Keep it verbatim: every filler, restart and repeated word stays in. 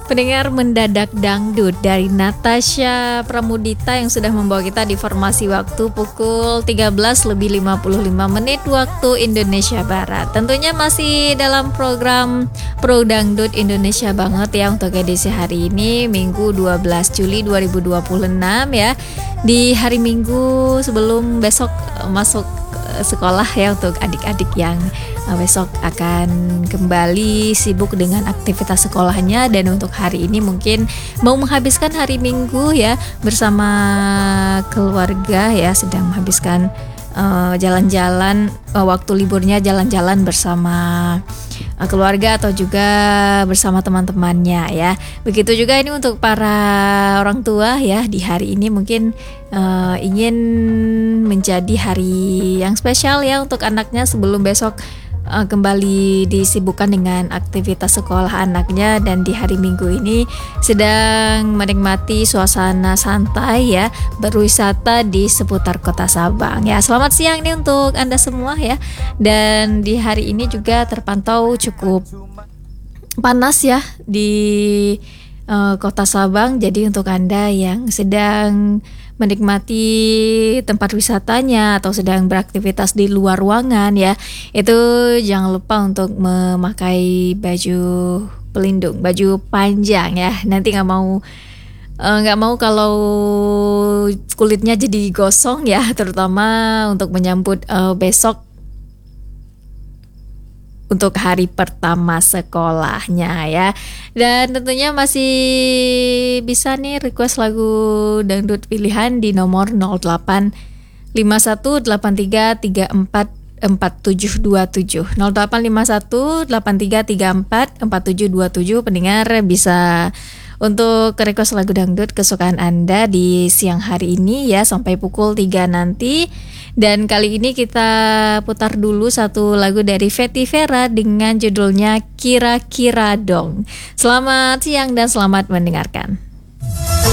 Pendengar Mendadak Dangdut dari Natasha Pramudita yang sudah membawa kita di formasi waktu pukul tiga belas lebih lima puluh lima menit waktu Indonesia Barat. Tentunya masih dalam program Pro Dangdut Indonesia banget ya untuk edisi hari ini, Minggu dua belas Juli dua ribu dua puluh enam ya. Di hari Minggu sebelum besok masuk sekolah ya untuk adik-adik yang besok akan kembali sibuk dengan aktivitas sekolahnya, dan untuk hari ini mungkin mau menghabiskan hari Minggu ya bersama keluarga ya, sedang menghabiskan uh, jalan-jalan uh, waktu liburnya jalan-jalan bersama uh, keluarga atau juga bersama teman-temannya ya. Begitu juga ini untuk para orang tua ya, di hari ini mungkin uh, ingin menjadi hari yang spesial ya untuk anaknya sebelum besok Uh, kembali disibukkan dengan aktivitas sekolah anaknya, dan di hari Minggu ini sedang menikmati suasana santai ya, berwisata di seputar Kota Sabang ya. Selamat siang nih untuk Anda semua ya. Dan di hari ini juga terpantau cukup panas ya di uh, Kota Sabang. Jadi untuk Anda yang sedang menikmati tempat wisatanya atau sedang beraktivitas di luar ruangan ya, itu jangan lupa untuk memakai baju pelindung, baju panjang ya. Nanti nggak mau nggak uh, mau kalau kulitnya jadi gosong ya, terutama untuk menyambut uh, besok untuk hari pertama sekolahnya ya. Dan tentunya masih bisa nih request lagu dangdut pilihan di nomor nol delapan lima satu delapan tiga tiga empat empat tujuh dua tujuh nol delapan lima satu delapan tiga tiga empat empat tujuh dua tujuh. Pendengar bisa untuk request lagu dangdut kesukaan Anda di siang hari ini ya, sampai pukul tiga nanti. Dan kali ini kita putar dulu satu lagu dari Fetty Vera dengan judulnya Kira-Kira Dong. Selamat siang dan selamat mendengarkan.